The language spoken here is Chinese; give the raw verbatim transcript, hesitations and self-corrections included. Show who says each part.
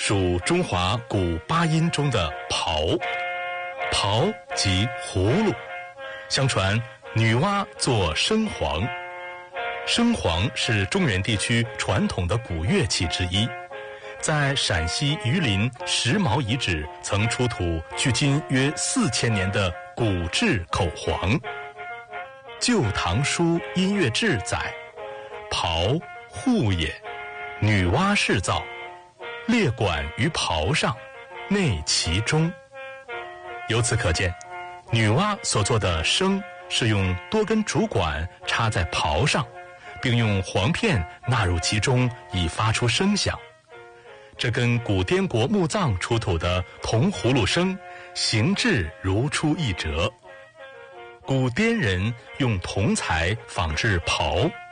Speaker 1: 属中华古八音中的庖。庖即葫芦，相传女娲作笙簧。笙簧是中原地区传统的古乐器之一，在陕西榆林石毛遗址曾出土距今约四千年的古制口簧。《旧唐书音乐志》载：庖户也，女娲饰造，列管于庖上，内其中。由此可见，女娲所做的笙是用多根竹管插在庖上，并用簧片纳入其中，以发出声响。这跟古滇国墓葬出土的铜葫芦笙形制如出一辙。古滇人用铜材仿制庖，